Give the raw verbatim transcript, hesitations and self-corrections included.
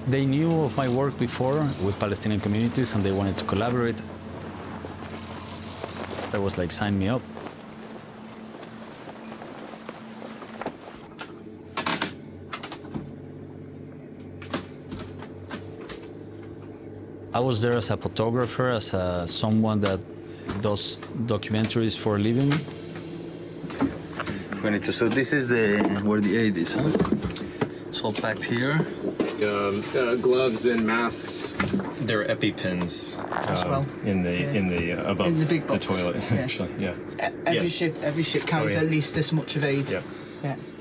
They knew of my work before with Palestinian communities and they wanted to collaborate. I was like, sign me up. I was there as a photographer, as a, someone that does documentaries for a living. twenty-two. So this is the where the aid is, huh? It's all packed here. Um, uh, gloves and masks. There are EpiPens As uh, well. in the Yeah. in the uh, above In the big the box. toilet. Yeah. Actually, yeah. E- Every Yes. ship, every ship carries Oh, yeah. at least this much of aid. Yeah. Yeah.